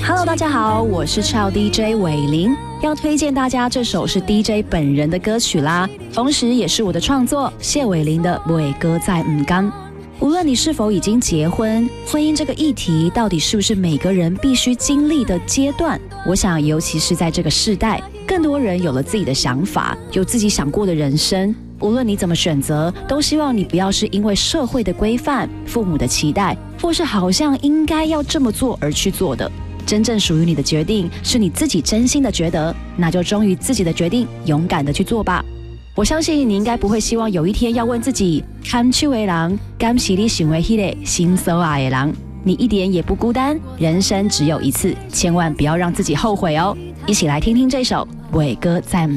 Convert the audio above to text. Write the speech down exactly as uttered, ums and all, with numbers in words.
Hello， 大家好，我是超 D J 伟林，要推荐大家这首是 D J 本人的歌曲啦，同时也是我的创作，谢伟林的《伟哥在唔甘》。无论你是否已经结婚，婚姻这个议题到底是不是每个人必须经历的阶段？我想，尤其是在这个世代，更多人有了自己的想法，有自己想过的人生。无论你怎么选择，都希望你不要是因为社会的规范、父母的期待，或是好像应该要这么做而去做的。真正属于你的决定，是你自己真心的觉得，那就忠于自己的决定，勇敢的去做吧。我相信你应该不会希望有一天要问自己，看手的人，敢是你想的那个心所爱的人。你一点也不孤单，人生只有一次，千万不要让自己后悔哦。一起来听听这首《伟哥在》。